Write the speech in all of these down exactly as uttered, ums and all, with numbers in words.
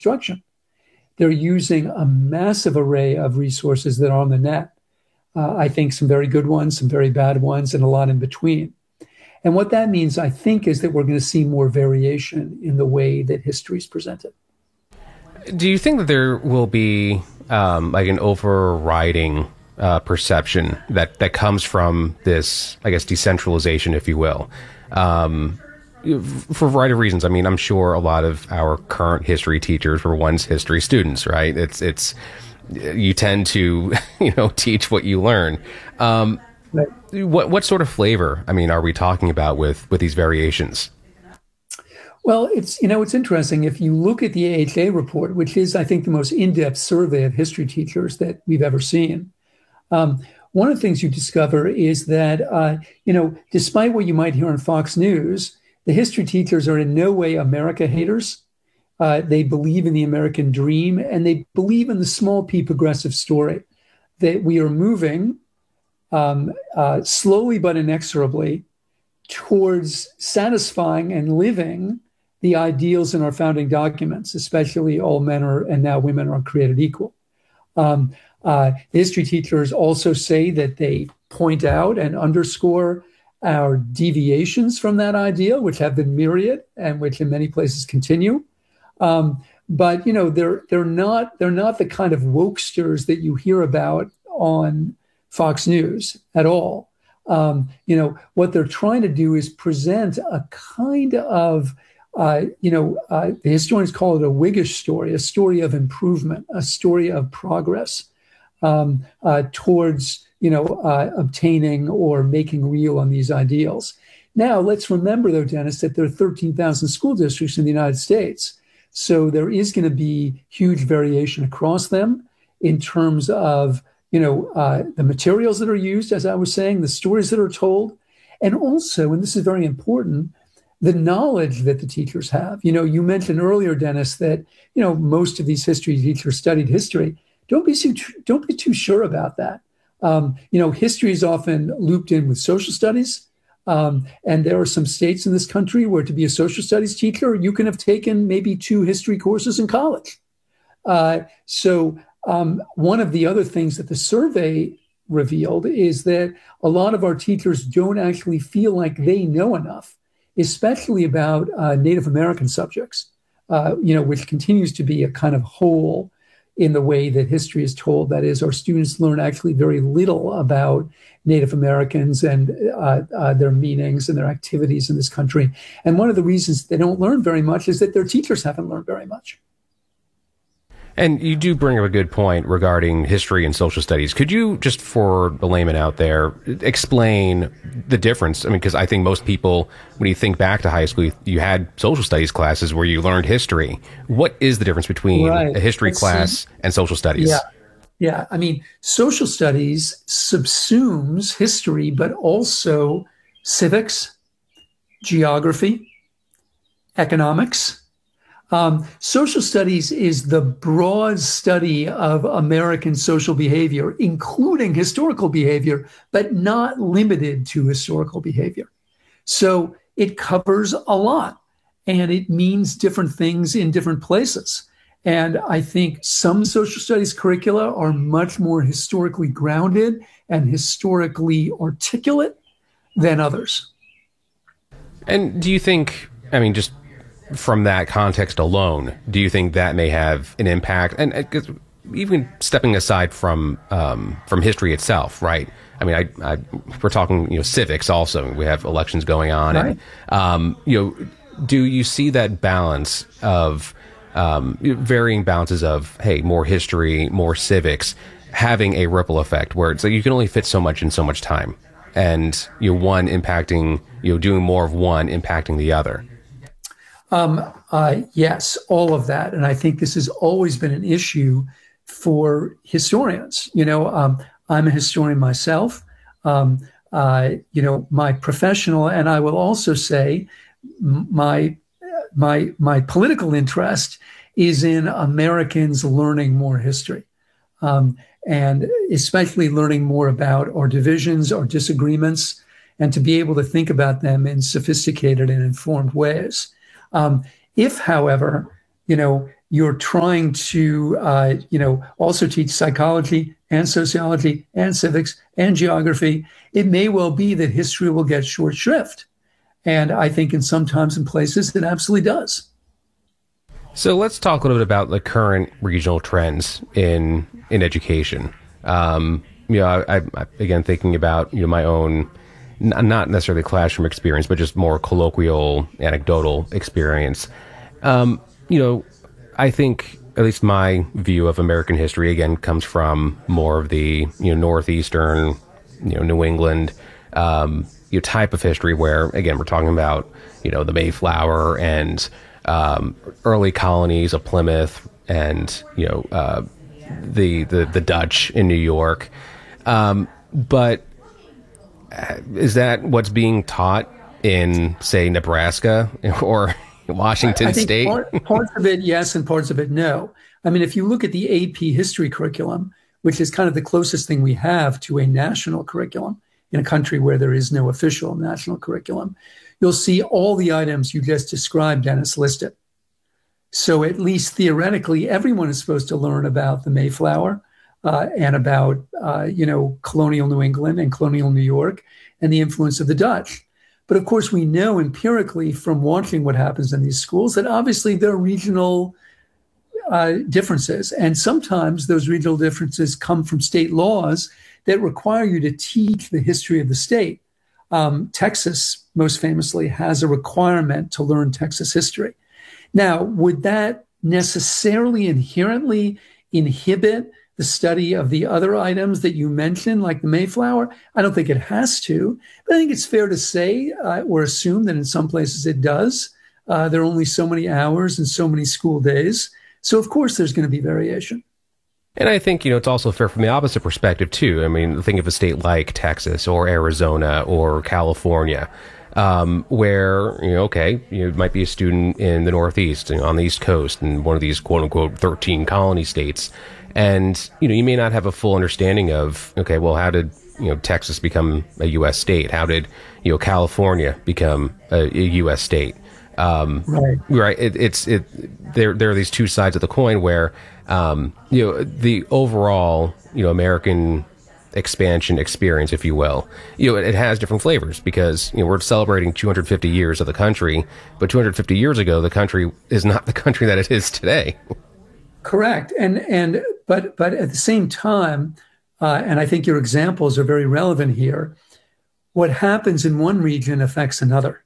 instruction. They're using a massive array of resources that are on the net. Uh, I think some very good ones, some very bad ones, and a lot in between. And what that means, I think, is that we're going to see more variation in the way that history is presented. Do you think that there will be um, like an overriding uh, perception that, that comes from this, I guess, decentralization, if you will? Um, for a variety of reasons. I mean, I'm sure a lot of our current history teachers were once history students, right? It's, it's, you tend to, you know, teach what you learn. Um, right. What, what sort of flavor, I mean, are we talking about with, with these variations? Well, it's, you know, it's interesting. If you look at the A H A report, which is, I think, the most in-depth survey of history teachers that we've ever seen, um, one of the things you discover is that, uh, you know, despite what you might hear on Fox News, the history teachers are in no way America haters. Uh, they believe in the American dream, and they believe in the small p progressive story, that we are moving um, uh, slowly but inexorably towards satisfying and living the ideals in our founding documents, especially all men are and now women are created equal. Um, uh, history teachers also say that they point out and underscore our deviations from that ideal, which have been myriad and which in many places continue. Um, but you know, they're they're not they're not the kind of wokesters that you hear about on Fox News at all. Um, you know, what they're trying to do is present a kind of uh, you know, uh, the historians call it a Whiggish story, a story of improvement, a story of progress um, uh, towards you know, uh, obtaining or making real on these ideals. Now, let's remember, though, Dennis, that there are thirteen thousand school districts in the United States. So there is going to be huge variation across them in terms of, you know, uh, the materials that are used, as I was saying, the stories that are told, and also, and this is very important, the knowledge that the teachers have. You know, you mentioned earlier, Dennis, that, you know, most of these history teachers studied history. Don't be too, don't be too sure about that. Um, you know, history is often looped in with social studies. Um, and there are some states in this country where to be a social studies teacher, you can have taken maybe two history courses in college. Uh, so um, one of the other things that the survey revealed is that a lot of our teachers don't actually feel like they know enough, especially about uh, Native American subjects, uh, you know, which continues to be a kind of hole in the way that history is told. That is, our students learn actually very little about Native Americans and uh, uh, their meanings and their activities in this country. And one of the reasons they don't learn very much is that their teachers haven't learned very much. And you do bring up a good point regarding history and social studies. Could you, just for the layman out there, explain the difference? I mean, because I think most people, when you think back to high school, you, you had social studies classes where you learned history. What is the difference between right. a history Let's class see. and social studies? Yeah. Yeah. I mean, social studies subsumes history, but also civics, geography, economics. Um, social studies is the broad study of American social behavior, including historical behavior, but not limited to historical behavior. So it covers a lot, and it means different things in different places. And I think some social studies curricula are much more historically grounded and historically articulate than others. And do you think, I mean, just from that context alone, do you think that may have an impact? And uh, even stepping aside from um, from history itself, right? I mean, I, I we're talking, you know, civics also. We have elections going on, right. and um, you know, do you see that balance of um, varying balances of, hey, more history, more civics, having a ripple effect where it's like you can only fit so much in so much time, and you know, one impacting, you know, doing more of one impacting the other? Um, uh, yes, all of that. And I think this has always been an issue for historians. You know, um, I'm a historian myself. Um, uh, you know, my professional, and I will also say my, my, my political interest is in Americans learning more history. Um, and especially learning more about our divisions, our disagreements, and to be able to think about them in sophisticated and informed ways. Um, if, however, you know, you're trying to, uh, you know, also teach psychology and sociology and civics and geography, it may well be that history will get short shrift. And I think in sometimes in places it absolutely does. So let's talk a little bit about the current regional trends in in education. Um, you know, I, I, again, thinking about, you know, my own, n- not necessarily classroom experience, but just more colloquial, anecdotal experience. Um, you know, I think at least my view of American history, again, comes from more of the, you know, northeastern, you know, New England, um, you know, type of history where, again, we're talking about, you know, the Mayflower and um, early colonies of Plymouth and, you know, uh, the, the, the Dutch in New York. Um, but is that what's being taught in, say, Nebraska or Washington I think State? Part, parts of it, yes, and parts of it, no. I mean, if you look at the A P history curriculum, which is kind of the closest thing we have to a national curriculum in a country where there is no official national curriculum, you'll see all the items you just described, Dennis, listed. So at least theoretically, everyone is supposed to learn about the Mayflower uh, and about, uh, you know, colonial New England and colonial New York and the influence of the Dutch. But of course, we know empirically from watching what happens in these schools that obviously there are regional uh, differences. And sometimes those regional differences come from state laws that require you to teach the history of the state. Um, Texas, most famously, has a requirement to learn Texas history. Now, would that necessarily inherently inhibit the study of the other items that you mentioned, like the Mayflower? I don't think it has to, but I think it's fair to say uh, or assume that in some places it does. Uh, there are only so many hours and so many school days. So, of course, there's going to be variation. And I think, you know, it's also fair from the opposite perspective, too. I mean, think of a state like Texas or Arizona or California, um, where, you know, okay, you might be a student in the Northeast, you know, on the East Coast, in one of these quote unquote thirteen colony states. And, you know, you may not have a full understanding of, okay, well, how did, you know, Texas become a U S state? How did, you know, California become a, a U S state? Um, right. Right. It, it's, it, there, there are these two sides of the coin where, um, you know, the overall, you know, American expansion experience, if you will, you know, it, it has different flavors because, you know, we're celebrating two hundred fifty years of the country, but two hundred fifty years ago, the country is not the country that it is today. Correct. And, and, but, but at the same time, uh, and I think your examples are very relevant here, what happens in one region affects another.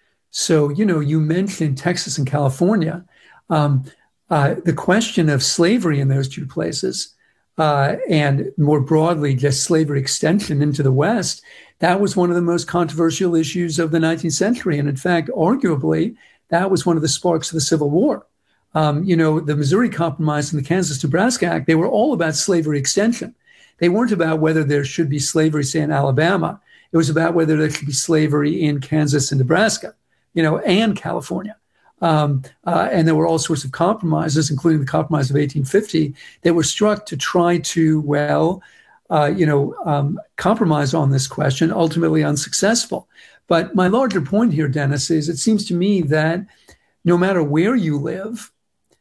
So, you know, you mentioned Texas and California. Um, uh, the question of slavery in those two places, uh, and more broadly, just slavery extension into the West, that was one of the most controversial issues of the nineteenth century. And in fact, arguably, that was one of the sparks of the Civil War. Um, you know, the Missouri Compromise and the Kansas-Nebraska Act, they were all about slavery extension. They weren't about whether there should be slavery, say, in Alabama. It was about whether there should be slavery in Kansas and Nebraska, you know, and California. Um, uh, and there were all sorts of compromises, including the Compromise of eighteen fifty, that were struck to try to, well, uh, you know, um, compromise on this question, ultimately unsuccessful. But my larger point here, Dennis, is it seems to me that no matter where you live,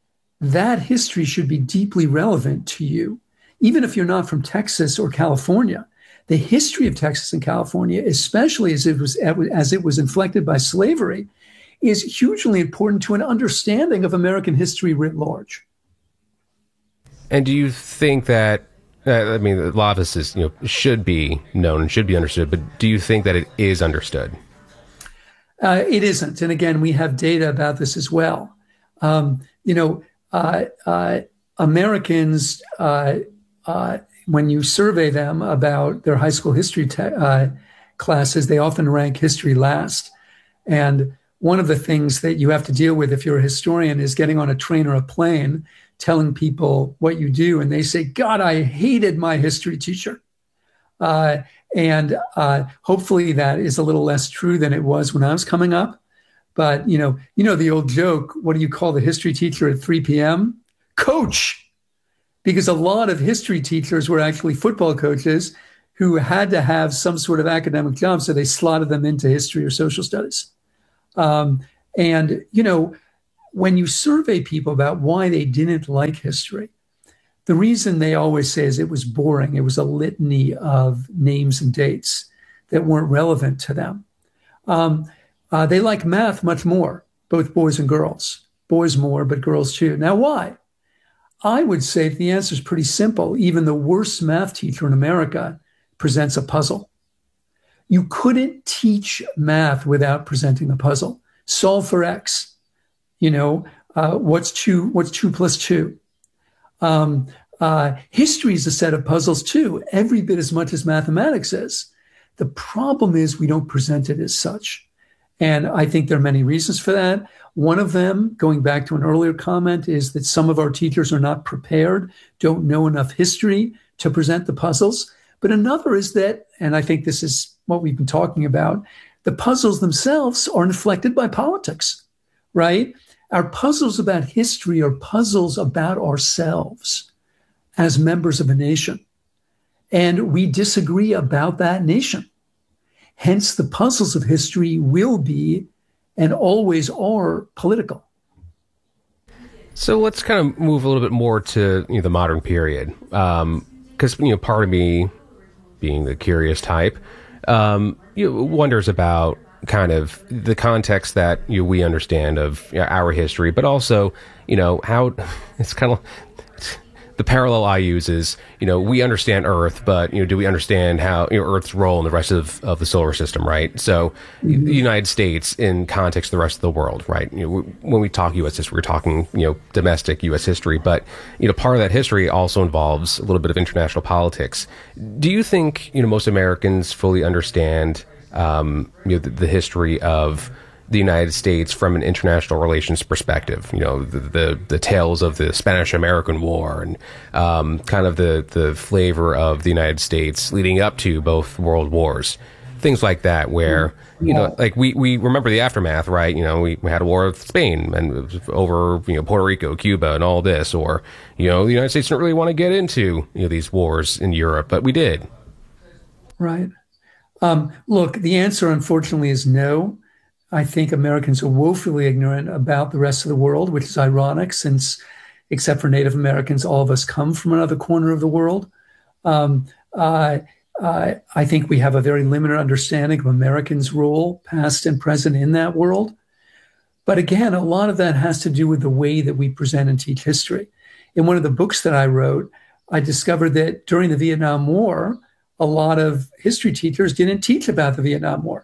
that history should be deeply relevant to you. Even if you're not from Texas or California, the history of Texas and California, especially as it was, as it was inflected by slavery, is hugely important to an understanding of American history writ large. And do you think that, uh, I mean, a lot of this is, you know, should be known and should be understood, but do you think that it is understood? Uh, it isn't. And again, we have data about this as well. Um, you know, uh, uh, Americans, uh, uh, when you survey them about their high school history te- uh, classes, they often rank history last. And one of the things that you have to deal with if you're a historian is getting on a train or a plane, telling people what you do. And they say, God, I hated my history teacher. Uh, and uh, hopefully that is a little less true than it was when I was coming up. But, you know, you know the old joke, what do you call the history teacher at three p.m.? Coach. Because a lot of history teachers were actually football coaches who had to have some sort of academic job, so they slotted them into history or social studies. Um, and, you know, when you survey people about why they didn't like history, the reason they always say is it was boring. It was a litany of names and dates that weren't relevant to them. Um, uh, they like math much more, both boys and girls. Boys more, but girls too. Now, why? I would say the answer is pretty simple. Even the worst math teacher in America presents a puzzle. You couldn't teach math without presenting a puzzle. Solve for X. You know, uh, what's two, what's two plus two? Um, uh, history is a set of puzzles too, every bit as much as mathematics is. The problem is we don't present it as such. And I think there are many reasons for that. One of them, going back to an earlier comment, is that some of our teachers are not prepared, don't know enough history to present the puzzles. But another is that, and I think this is what we've been talking about, the puzzles themselves are inflected by politics, right? Our puzzles about history are puzzles about ourselves as members of a nation. And we disagree about that nation. Hence, the puzzles of history will be and always are political. So let's kind of move a little bit more to, you know, the modern period. Um, because, you know, part of me, being the curious type, um, you know, wonders about kind of the context that, you know, we understand of, you know, our history, but also, you know, how it's kind of the parallel I use is, you know, we understand Earth, but, you know, do we understand how, you know, Earth's role in the rest of, of the solar system, right? So mm-hmm. the United States in context of the rest of the world, right? You know, we, when we talk U S history, we're talking, you know, domestic U S history, but, you know, part of that history also involves a little bit of international politics. Do you think, you know, most Americans fully understand, um, you know, the, the history of the United States from an international relations perspective? You know, the the, the tales of the Spanish-American War and um, kind of the, the flavor of the United States leading up to both world wars, things like that, where, you know, like we, we remember the aftermath, right? You know, we, we had a war with Spain and it was over, you know, Puerto Rico, Cuba and all this, or, you know, the United States didn't really want to get into, you know, these wars in Europe, but we did. Right. Um, look, the answer, unfortunately, is no. I think Americans are woefully ignorant about the rest of the world, which is ironic since, except for Native Americans, all of us come from another corner of the world. Um, uh, uh, I think we have a very limited understanding of Americans' role, past and present, in that world. But again, a lot of that has to do with the way that we present and teach history. In one of the books that I wrote, I discovered that during the Vietnam War, a lot of history teachers didn't teach about the Vietnam War.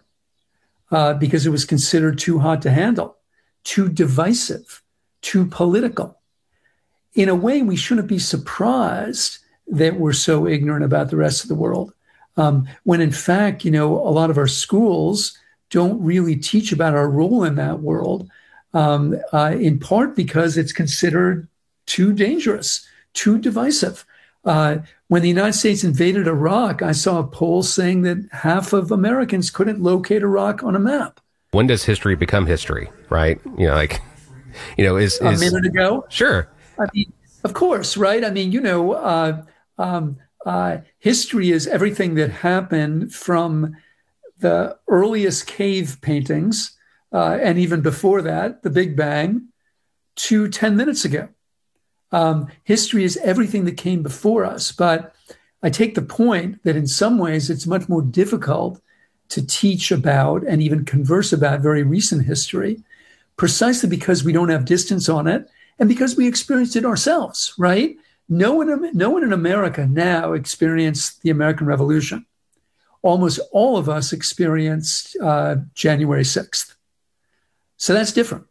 Uh, because it was considered too hot to handle, too divisive, too political. In a way, we shouldn't be surprised that we're so ignorant about the rest of the world, um, when in fact, you know, a lot of our schools don't really teach about our role in that world, um, uh, in part because it's considered too dangerous, too divisive. Uh, when the United States invaded Iraq, I saw a poll saying that half of Americans couldn't locate Iraq on a map. When does history become history, right? You know, like, you know, is... is a minute ago? Sure. I mean, of course, right? I mean, you know, uh, um, uh, history is everything that happened from the earliest cave paintings, uh, and even before that, the Big Bang, to ten minutes ago. Um, history is everything that came before us, but I take the point that in some ways it's much more difficult to teach about and even converse about very recent history, precisely because we don't have distance on it and because we experienced it ourselves, right? No one, no one in America now experienced the American Revolution. Almost all of us experienced uh, January sixth. So that's different.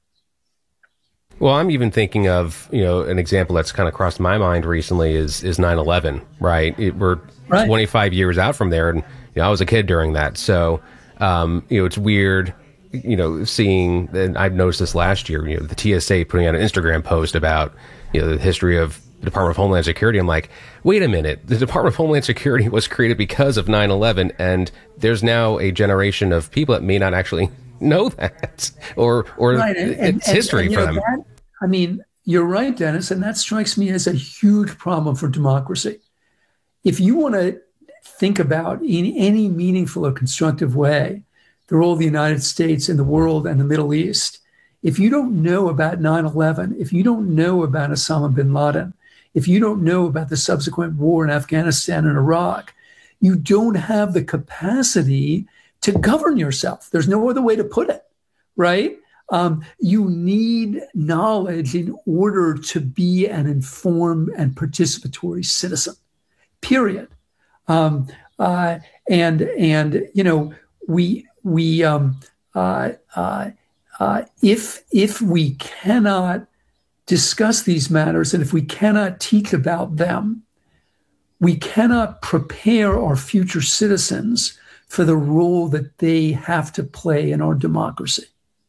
Well, I'm even thinking of, you know, an example that's kind of crossed my mind recently is is nine eleven, right? It, we're right. twenty-five years out from there, and, you know, I was a kid during that. So, um, you know, it's weird, you know, seeing, and I've noticed this last year, you know, the T S A putting out an Instagram post about, you know, the history of the Department of Homeland Security. I'm like, wait a minute, the Department of Homeland Security was created because of nine eleven, and there's now a generation of people that may not actually know that, or or right. and, it's and, history and, and, for them. That, I mean, you're right, Dennis, and that strikes me as a huge problem for democracy. If you want to think about in any meaningful or constructive way the role of the United States in the world and the Middle East, If you don't know about nine eleven, if you don't know about Osama bin Laden, if you don't know about the subsequent war in Afghanistan and Iraq, you don't have the capacity to govern yourself. There's no other way to put it, right? Um, you need knowledge in order to be an informed and participatory citizen, period. Um, uh, and, and, you know, we, we, um, uh, uh, uh, if, if we cannot discuss these matters and if we cannot teach about them, we cannot prepare our future citizens for the role that they have to play in our democracy.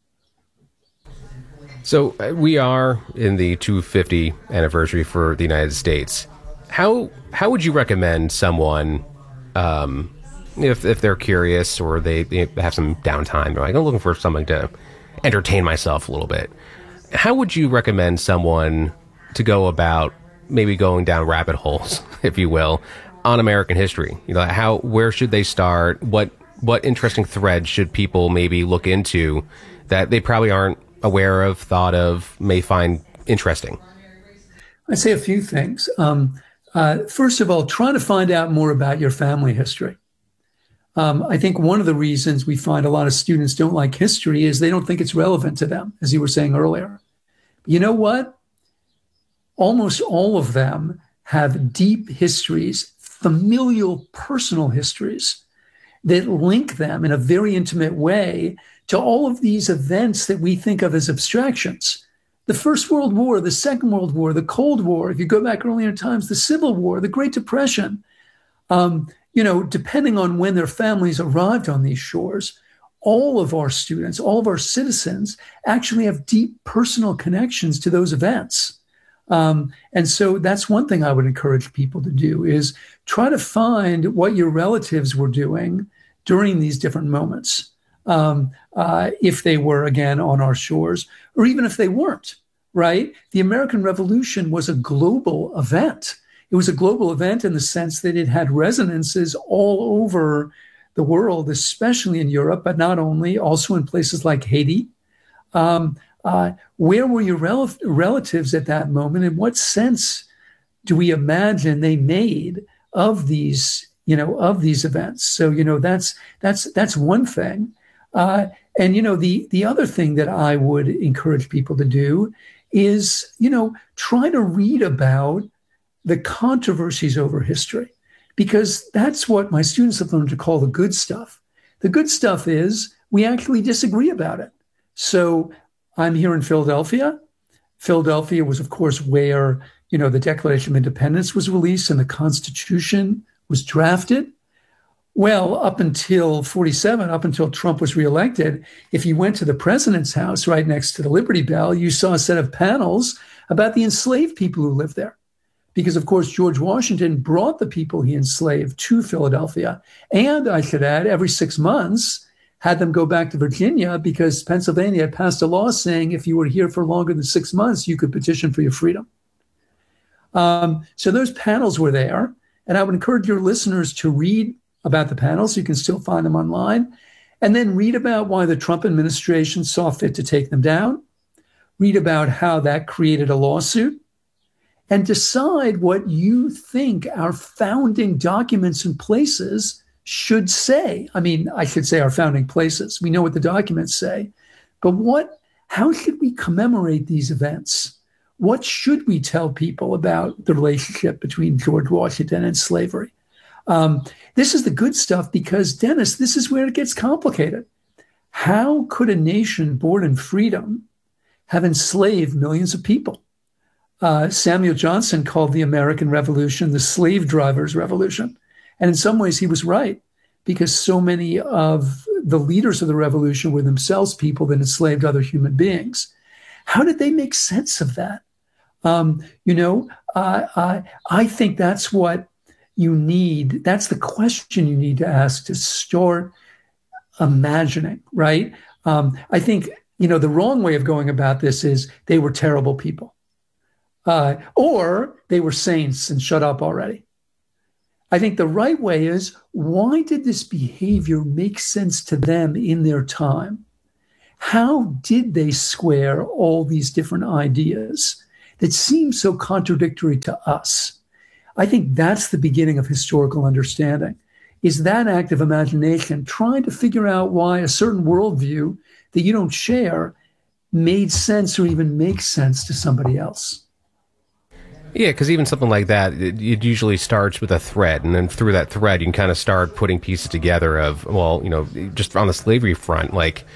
So uh, we are in the two hundred fiftieth anniversary for the United States. How how would you recommend someone, um, if if they're curious or they, they have some downtime, they're like, I'm looking for something to entertain myself a little bit. How would you recommend someone to go about maybe going down rabbit holes, if you will, on American history? You know, how where should they start? What what interesting threads should people maybe look into that they probably aren't aware of, thought of, may find interesting? I'd say a few things. Um, uh, first of all, try to find out more about your family history. Um, I think one of the reasons we find a lot of students don't like history is they don't think it's relevant to them, as you were saying earlier. You know what? Almost all of them have deep histories, familial, personal histories that link them in a very intimate way to all of these events that we think of as abstractions. The First World War, the Second World War, the Cold War, if you go back earlier in times, the Civil War, the Great Depression. Um, you know, depending on when their families arrived on these shores, all of our students, all of our citizens actually have deep personal connections to those events. Um, and so that's one thing I would encourage people to do is try to find what your relatives were doing during these different moments. Um, uh, if they were, again, on our shores, or even if they weren't, right? The American Revolution was a global event. It was a global event in the sense that it had resonances all over the world, especially in Europe, but not only, also in places like Haiti. Um, uh, where were your rel- relatives at that moment? And what sense do we imagine they made of these, you know, of these events? So, you know, that's that's that's one thing. Uh, and, you know, the, the other thing that I would encourage people to do is, you know, try to read about the controversies over history, because that's what my students have learned to call the good stuff. The good stuff is we actually disagree about it. So I'm here in Philadelphia. Philadelphia was, of course, where, you know, the Declaration of Independence was released and the Constitution was drafted. Well, up until forty-seven, up until Trump was reelected, if you went to the president's house right next to the Liberty Bell, you saw a set of panels about the enslaved people who lived there. Because, of course, George Washington brought the people he enslaved to Philadelphia. And I should add, every six months, had them go back to Virginia because Pennsylvania had passed a law saying if you were here for longer than six months, you could petition for your freedom. Um, so those panels were there. And I would encourage your listeners to read about the panels. You can still find them online. And then read about why the Trump administration saw fit to take them down. Read about how that created a lawsuit. And decide what you think our founding documents and places should say. I mean, I should say our founding places. We know what the documents say. But what, how should we commemorate these events? What should we tell people about the relationship between George Washington and slavery? Um, this is the good stuff because, Dennis, this is where it gets complicated. How could a nation born in freedom have enslaved millions of people? Uh, Samuel Johnson called the American Revolution the slave drivers' revolution. And in some ways, he was right, because so many of the leaders of the revolution were themselves people that enslaved other human beings. How did they make sense of that? Um, you know, uh, I, I think that's what you need. That's the question you need to ask to start imagining, right? Um, I think, you know, the wrong way of going about this is they were terrible people. Uh, or they were saints and shut up already. I think the right way is, why did this behavior make sense to them in their time? How did they square all these different ideas that seem so contradictory to us? I think that's the beginning of historical understanding, is that active imagination, trying to figure out why a certain worldview that you don't share made sense or even makes sense to somebody else. Yeah, because even something like that, it, it usually starts with a thread, and then through that thread, you can kind of start putting pieces together of, well, you know, just on the slavery front, like,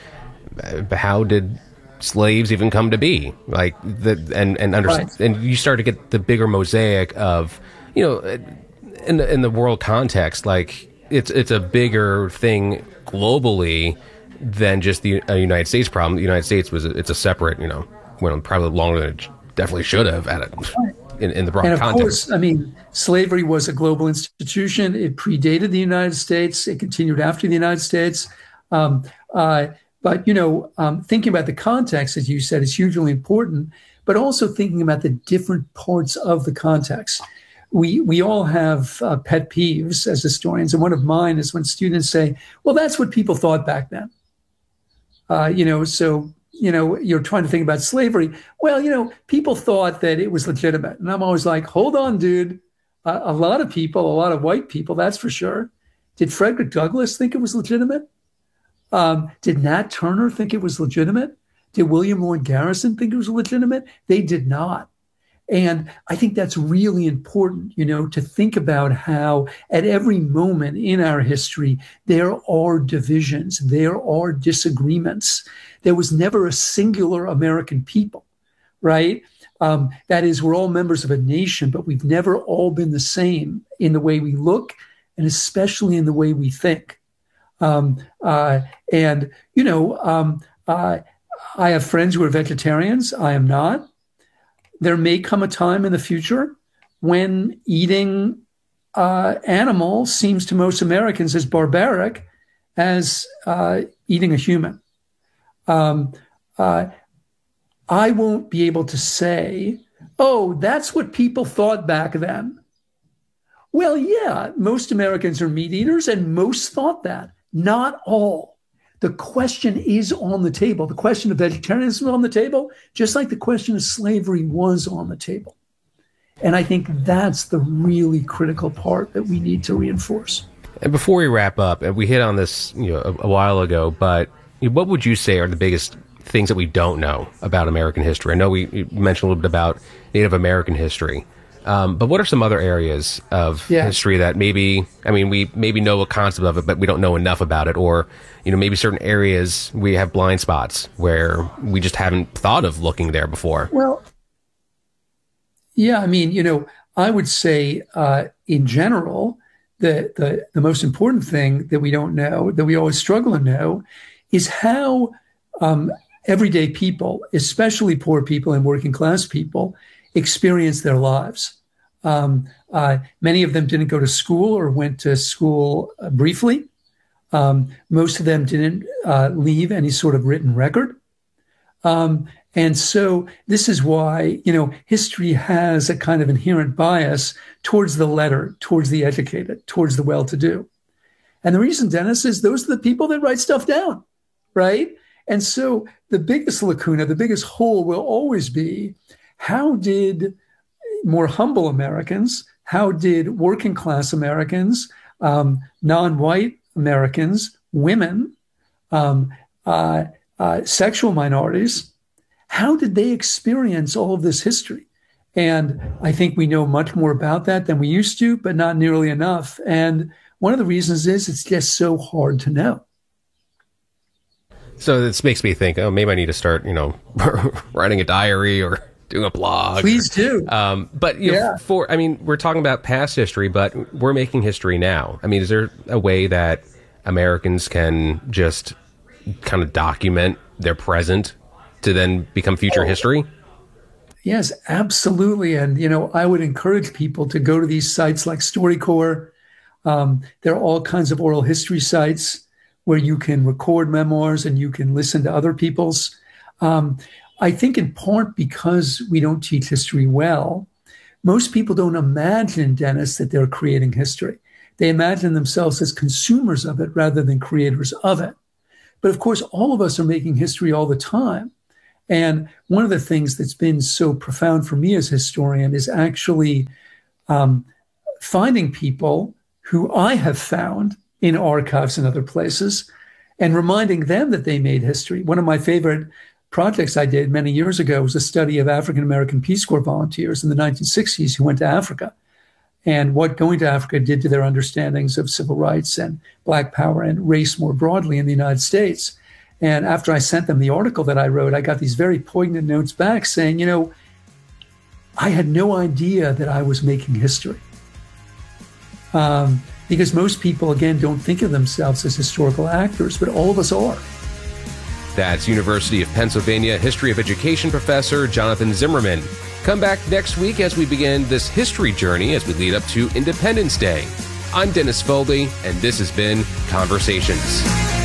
how did slaves even come to be? Like, the, and and understand, right. And you start to get the bigger mosaic of, you know, in the, in the world context, like, it's it's a bigger thing globally than just the uh, United States problem. The United States was a, it's a separate, you know, went probably longer than it definitely should have at it in, in the broad context. And of context. course, I mean, slavery was a global institution. It predated the United States. It continued after the United States. Um, uh, but, you know, um, thinking about the context, as you said, is hugely important, but also thinking about the different parts of the context. We we all have uh, pet peeves as historians, and one of mine is when students say, well, that's what people thought back then. Uh, you know, so, you know, you're trying to think about slavery. Well, you know, people thought that it was legitimate. And I'm always like, hold on, dude. Uh, a lot of people, a lot of white people, that's for sure. Did Frederick Douglass think it was legitimate? Um, did Nat Turner think it was legitimate? Did William Lloyd Garrison think it was legitimate? They did not. And I think that's really important, you know, to think about how at every moment in our history, there are divisions, there are disagreements. There was never a singular American people, right? Um, that is, we're all members of a nation, but we've never all been the same in the way we look and especially in the way we think. Um, uh, and, you know, um, uh, I have friends who are vegetarians. I am not. There may come a time in the future when eating uh, animal seems to most Americans as barbaric as uh, eating a human. Um, uh, I won't be able to say, oh, that's what people thought back then. Well, yeah, most Americans are meat eaters, and most thought that. Not all. The question is on the table. The question of vegetarianism is on the table, just like the question of slavery was on the table. And I think that's the really critical part that we need to reinforce. And before we wrap up, and we hit on this, you know, a, a while ago, but what would you say are the biggest things that we don't know about American history? I know we mentioned a little bit about Native American history. Um, but what are some other areas of yeah. history that maybe, I mean, we maybe know a concept of it, but we don't know enough about it? Or, you know, maybe certain areas we have blind spots where we just haven't thought of looking there before? Well, yeah, I mean, you know, I would say uh, in general, the, the, the most important thing that we don't know, that we always struggle to know, is how um, everyday people, especially poor people and working class people, experience their lives. Um, uh, many of them didn't go to school or went to school uh, briefly. Um, most of them didn't uh, leave any sort of written record. Um, and so this is why, you know, history has a kind of inherent bias towards the letter, towards the educated, towards the well-to-do. And the reason, Dennis, is those are the people that write stuff down, right? And so the biggest lacuna, the biggest hole will always be, how did more humble Americans, how did working class Americans, um, non-white Americans, women, um, uh, uh, sexual minorities, how did they experience all of this history? And I think we know much more about that than we used to, but not nearly enough. And one of the reasons is it's just so hard to know. So this makes me think, oh, maybe I need to start, you know, writing a diary or doing a blog. Please do. Um, but you yeah. know, for, I mean, we're talking about past history, but we're making history now. I mean, is there a way that Americans can just kind of document their present to then become future oh. history? Yes, absolutely. And, you know, I would encourage people to go to these sites like StoryCorps. Um, there are all kinds of oral history sites where you can record memoirs and you can listen to other people's. Um, I think in part because we don't teach history well, most people don't imagine, Dennis, that they're creating history. They imagine themselves as consumers of it rather than creators of it. But of course, all of us are making history all the time. And one of the things that's been so profound for me as a historian is actually um, finding people who I have found in archives and other places and reminding them that they made history. One of my favorite projects I did many years ago was a study of African-American Peace Corps volunteers in the nineteen sixties who went to Africa and what going to Africa did to their understandings of civil rights and Black power and race more broadly in the United States. And after I sent them the article that I wrote, I got these very poignant notes back saying, you know, I had no idea that I was making history. Um, because most people, again, don't think of themselves as historical actors, but all of us are. That's University of Pennsylvania History of Education professor Jonathan Zimmerman. Come back next week as we begin this history journey as we lead up to Independence Day. I'm Dennis Foley, and this has been Conversations.